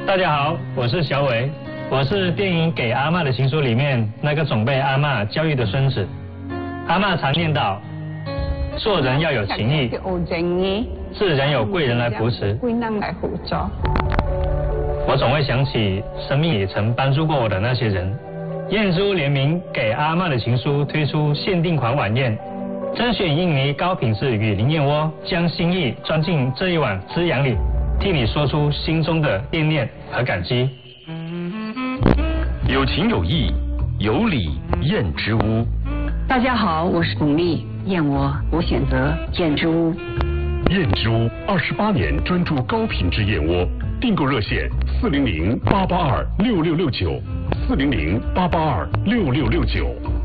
大家好，我是小伟，我是电影《给阿嬷的情书》里面那个总被阿嬷教育的孙子。阿嬷常念叨，做人要有情义，自然有贵人来扶持。我总会想起生命里曾帮助过我的那些人。燕珠联名《给阿嬷的情书》推出限定款晚宴，甄选印尼高品质与林燕窝，将心意装进这一碗滋养里，替你说出心中的惦念和感激。 有情有义，有礼燕之屋。 大家好，我是巩俐，燕窝我选择燕之屋。 燕之屋28年专注高品质燕窝，订购热线400-882-6669，400-882-6669。